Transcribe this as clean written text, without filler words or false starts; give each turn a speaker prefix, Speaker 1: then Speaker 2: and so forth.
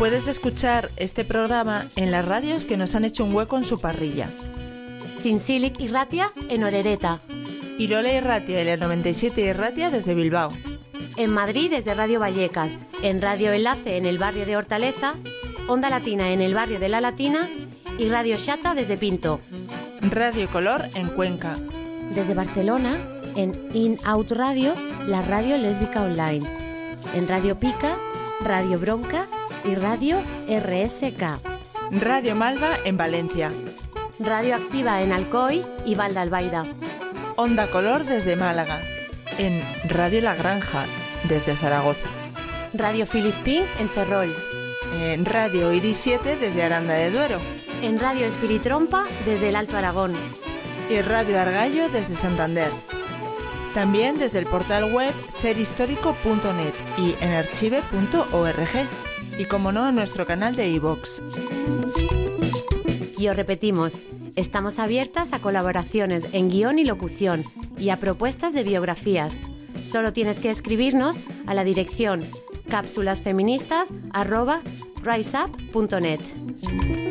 Speaker 1: Puedes escuchar este programa en las radios que nos han hecho un hueco en su parrilla.
Speaker 2: Zintzilik irratia en Orereta.
Speaker 1: Irola Irratia y la 97 Irratia desde Bilbao.
Speaker 2: En Madrid desde Radio Vallecas. En Radio Enlace en el barrio de Hortaleza. Onda Latina en el barrio de La Latina. Y Radio Xata desde Pinto.
Speaker 1: Radio Color en Cuenca.
Speaker 2: Desde Barcelona, en In Out Radio, la radio lésbica online. En Radio Pica, Radio Bronca y Radio RSK.
Speaker 1: Radio Malva en Valencia.
Speaker 2: Radio Activa en Alcoy y Valdalbaida.
Speaker 1: Onda Color desde Málaga. En Radio La Granja desde Zaragoza.
Speaker 2: Radio Filispín en Ferrol.
Speaker 1: En Radio Iris 7 desde Aranda de Duero.
Speaker 2: En Radio Espiritrompa desde el Alto Aragón.
Speaker 1: Y Radio Argallo desde Santander. También desde el portal web serhistórico.net y en archive.org. Y como no, en nuestro canal de iVoox.
Speaker 2: Y os repetimos, estamos abiertas a colaboraciones en guión y locución y a propuestas de biografías. Solo tienes que escribirnos a la dirección cápsulasfeministas@riseup.net.